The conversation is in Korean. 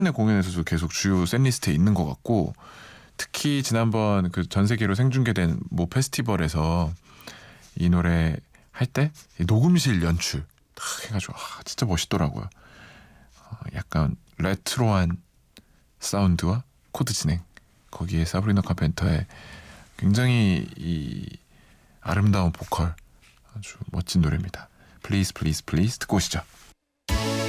공연에서도 계속 주요 셋리스트에 있는 것 같고, 특히 지난번 그 전 세계로 생중계된 모 페스티벌에서 이 노래 할 때 녹음실 연출 딱 해가지고 진짜 멋있더라고요. 약간 레트로한 사운드와 코드 진행, 거기에 사브리나 카펜터의 굉장히 이 아름다운 보컬, 아주 멋진 노래입니다. Please Please Please 듣고 오시죠.